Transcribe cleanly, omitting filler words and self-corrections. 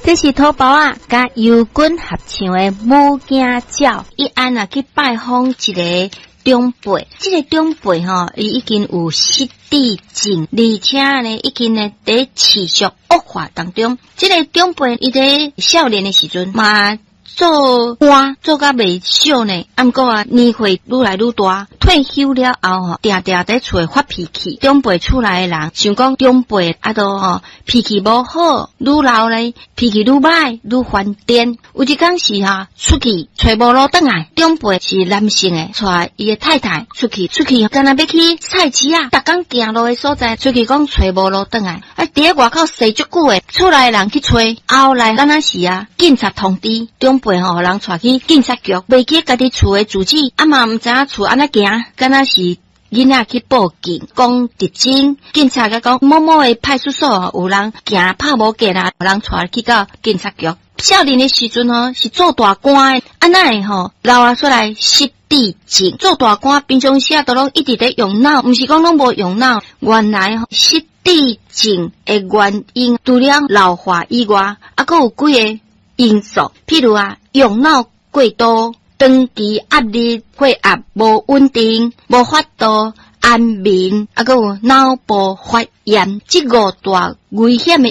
这是土包啊，甲油滚合唱的母囝鸟。伊安啊去拜访一个长辈，这个长辈吼，伊已经有失智症，而且呢，已经呢在持续恶化当中。这个长辈伊在少年的时阵嘛。做官做甲未少呢，毋过啊年岁愈来愈大，退休了后吼，定定在厝发脾气。长辈厝内的人想讲长辈都吼脾气无好，愈老咧脾气愈歹，愈烦癫。有一天是出去找无路转来，长辈是男性的，带伊的太太出去，敢若要去菜市啊，逐工行路的所在，出去讲找无路转来，伫外口踅足久的，厝内人去找，后来敢若是警察通知长辈吼，人带去警察局，未记家己厝的住址，嘛毋知影厝安怎行，敢若是囡仔去报警，讲特征，警察甲讲某某的派出所有人行拍无过啦，有人带去到警察局。少年的时阵吼是做大官的，安那会吼老啊出来失智症，做大官平常时都拢一直在用脑，毋是讲拢无用脑。原来失智症的原因除了老化以外，还有几个因素，譬如用脑过多、长期压力、血压无稳定、无法度安眠，还有脑部发炎，这五大危险的